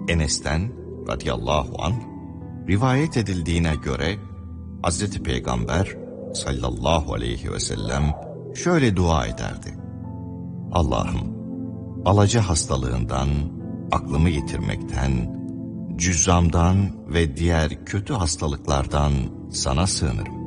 Enes'ten radıyallahu anh rivayet edildiğine göre Hazreti Peygamber sallallahu aleyhi ve sellem şöyle dua ederdi: Allah'ım, alaca hastalığından, aklımı yitirmekten, cüzzamdan ve diğer kötü hastalıklardan sana sığınırım.